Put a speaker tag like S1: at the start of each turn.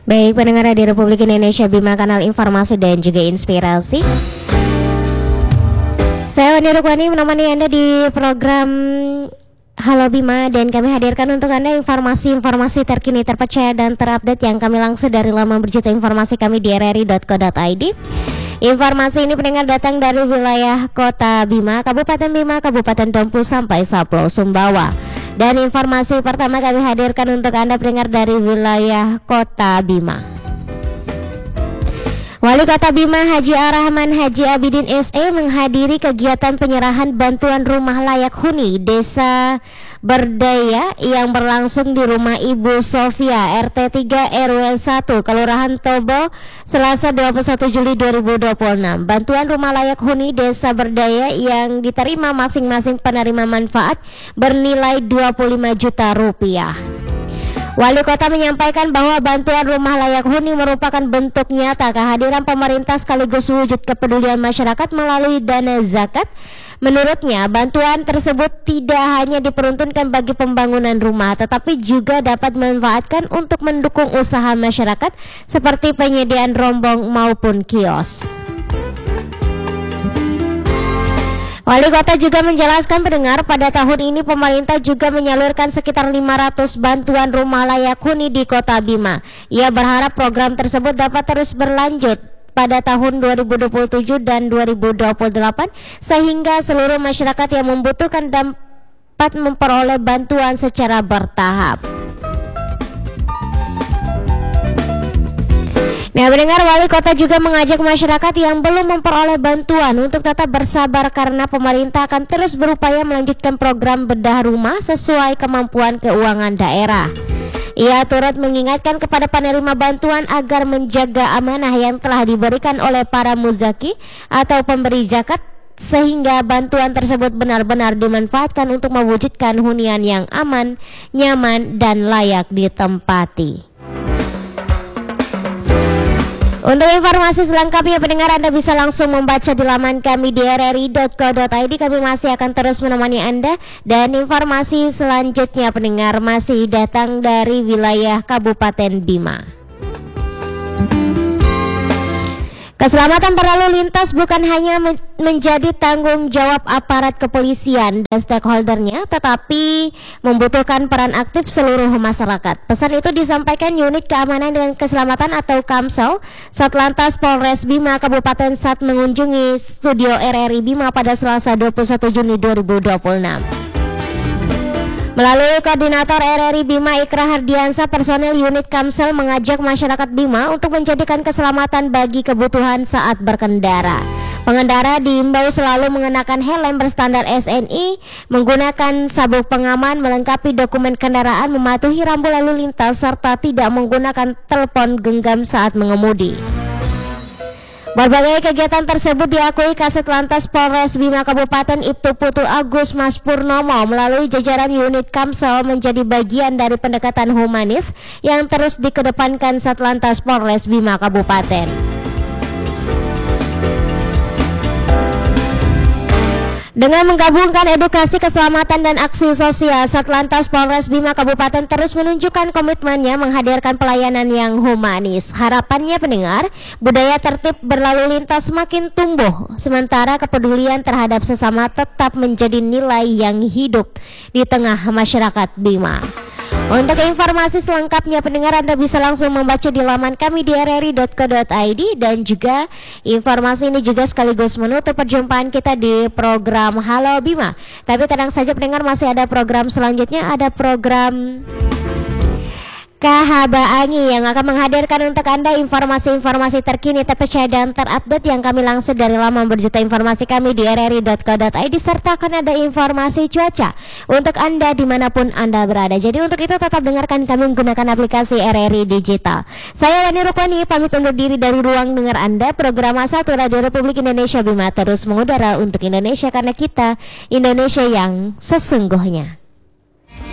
S1: Baik pendengar di Republik Indonesia Bima, kanal informasi dan juga inspirasi. Saya Wani Rukwani menemani Anda di program Halo Bima, dan kami hadirkan untuk Anda informasi-informasi terkini, terpercaya dan terupdate yang kami langsung dari laman berita informasi kami di rri.co.id. Informasi ini pendengar datang dari wilayah Kota Bima, Kabupaten Bima, Kabupaten Dompu sampai Saplo, Sumbawa. Dan informasi pertama kami hadirkan untuk Anda pendengar dari wilayah Kota Bima. Wali Kota Bima Haji Ar-Rahman Haji Abidin SE menghadiri kegiatan penyerahan bantuan rumah layak huni Desa Berdaya yang berlangsung di rumah Ibu Sofia RT 3 RW 1 Kelurahan Tobo Selasa 21 Juli 2026. Bantuan rumah layak huni Desa Berdaya yang diterima masing-masing penerima manfaat bernilai 25 juta rupiah. Wali Kota menyampaikan bahwa bantuan rumah layak huni merupakan bentuk nyata kehadiran pemerintah sekaligus wujud kepedulian masyarakat melalui dana zakat. Menurutnya, bantuan tersebut tidak hanya diperuntukkan bagi pembangunan rumah, tetapi juga dapat dimanfaatkan untuk mendukung usaha masyarakat seperti penyediaan rombong maupun kios. Wali Kota juga menjelaskan pendengar, pada tahun ini pemerintah juga menyalurkan sekitar 500 bantuan rumah layak huni di Kota Bima. Ia berharap program tersebut dapat terus berlanjut pada tahun 2027 dan 2028 sehingga seluruh masyarakat yang membutuhkan dapat memperoleh bantuan secara bertahap. Nah, pendengar, Wali Kota juga mengajak masyarakat yang belum memperoleh bantuan untuk tetap bersabar karena pemerintah akan terus berupaya melanjutkan program bedah rumah sesuai kemampuan keuangan daerah. Ia turut mengingatkan kepada penerima bantuan agar menjaga amanah yang telah diberikan oleh para muzaki atau pemberi zakat sehingga bantuan tersebut benar-benar dimanfaatkan untuk mewujudkan hunian yang aman, nyaman, dan layak ditempati. Untuk informasi selengkapnya pendengar, Anda bisa langsung membaca di laman kami di rri.co.id. Kami masih akan terus menemani Anda, dan informasi selanjutnya pendengar masih datang dari wilayah Kabupaten Bima. Keselamatan berlalu lintas bukan hanya menjadi tanggung jawab aparat kepolisian dan stakeholdernya, tetapi membutuhkan peran aktif seluruh masyarakat. Pesan itu disampaikan Unit Keamanan dan Keselamatan atau Kamsel Satlantas Polres Bima Kabupaten saat mengunjungi studio RRI Bima pada Selasa 21 Juni 2026. Melalui Koordinator RRI Bima Ikra Hardiansa, personel unit Kamsel mengajak masyarakat Bima untuk menjadikan keselamatan bagi kebutuhan saat berkendara. Pengendara diimbau selalu mengenakan helm berstandar SNI, menggunakan sabuk pengaman, melengkapi dokumen kendaraan, mematuhi rambu lalu lintas, serta tidak menggunakan telepon genggam saat mengemudi. Berbagai kegiatan tersebut diakui Kasat Lantas Polres Bima Kabupaten Ibtu Putu Agus Mas Purnomo melalui jajaran unit Kamsel menjadi bagian dari pendekatan humanis yang terus dikedepankan Satlantas Polres Bima Kabupaten. Dengan menggabungkan edukasi keselamatan dan aksi sosial, Satlantas Polres Bima Kabupaten terus menunjukkan komitmennya menghadirkan pelayanan yang humanis. Harapannya pendengar, budaya tertib berlalu lintas semakin tumbuh, sementara kepedulian terhadap sesama tetap menjadi nilai yang hidup di tengah masyarakat Bima. Untuk informasi selengkapnya pendengar, Anda bisa langsung membaca di laman kami di rri.co.id, dan juga informasi ini juga sekaligus menutup perjumpaan kita di program Halo Bima. Tapi tenang saja pendengar, masih ada program selanjutnya, ada program Kahabaangi yang akan menghadirkan untuk Anda informasi-informasi terkini, terpercaya dan terupdate yang kami langsung dari laman berjuta informasi kami di rri.co.id, serta akan ada informasi cuaca untuk Anda dimanapun Anda berada. Jadi untuk itu tetap dengarkan kami menggunakan aplikasi RRI Digital. Saya Wani Rukwani pamit undur diri dari ruang dengar Anda. Program A1 Radio Republik Indonesia Bima terus mengudara untuk Indonesia, karena kita Indonesia yang sesungguhnya.